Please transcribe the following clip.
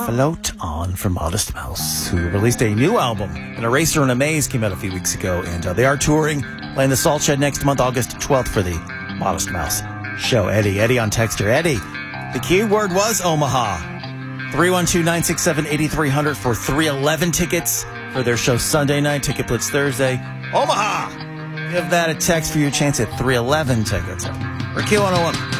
Float On from Modest Mouse, who released a new album. An Eraser and a Maze came out a few weeks ago, and they are touring, playing the Salt Shed next month, August 12th, for the Modest Mouse show. Eddie on Texter. Eddie, the keyword was Omaha. 312-967-8300 for 311 tickets for their show Sunday night, Ticket Blitz Thursday. Omaha! Give that a text for your chance at 311 tickets. Or Q101.